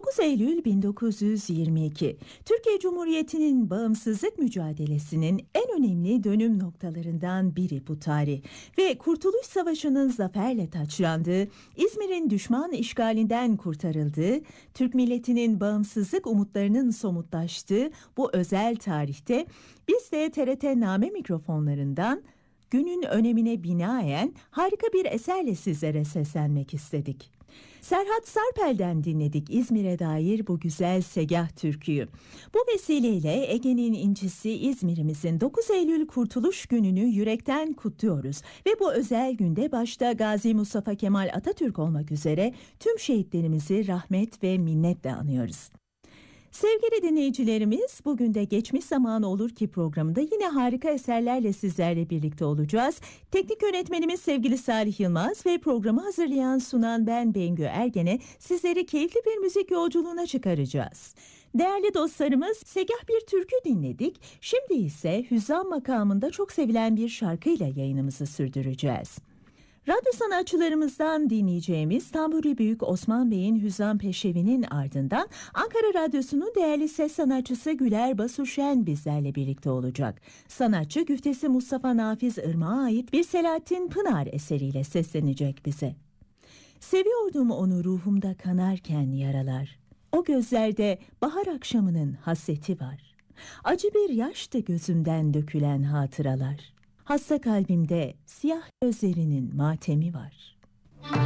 9 Eylül 1922, Türkiye Cumhuriyeti'nin bağımsızlık mücadelesinin en önemli dönüm noktalarından biri bu tarih ve Kurtuluş Savaşı'nın zaferle taçlandığı, İzmir'in düşman işgalinden kurtarıldığı, Türk milletinin bağımsızlık umutlarının somutlaştığı bu özel tarihte biz de TRT Name mikrofonlarından günün önemine binaen harika bir eserle sizlere seslenmek istedik. Serhat Sarpel'den dinledik İzmir'e dair bu güzel segah türküyü. Bu vesileyle Ege'nin incisi İzmir'imizin 9 Eylül Kurtuluş Günü'nü yürekten kutluyoruz ve bu özel günde başta Gazi Mustafa Kemal Atatürk olmak üzere tüm şehitlerimizi rahmet ve minnetle anıyoruz. Sevgili dinleyicilerimiz, bugün de Geçmiş Zaman Olur Ki programında yine harika eserlerle sizlerle birlikte olacağız. Teknik yönetmenimiz sevgili Salih Yılmaz ve programı hazırlayan sunan ben Bengü Ergen'e sizleri keyifli bir müzik yolculuğuna çıkaracağız. Değerli dostlarımız, segah bir türkü dinledik. Şimdi ise hüzzam makamında çok sevilen bir şarkıyla yayınımızı sürdüreceğiz. Radyo sanatçılarımızdan dinleyeceğimiz Tamburi Büyük Osman Bey'in Hüzzam Peşevi'nin ardından Ankara Radyosu'nun değerli ses sanatçısı Güler Basuşen bizlerle birlikte olacak. Sanatçı güftesi Mustafa Nafiz Irmak'a ait bir Selahattin Pınar eseriyle seslenecek bize. Seviyordum onu ruhumda kanarken yaralar. O gözlerde bahar akşamının hasreti var. Acı bir yaştı gözümden dökülen hatıralar. Hasta kalbimde siyah gözlerinin matemi var.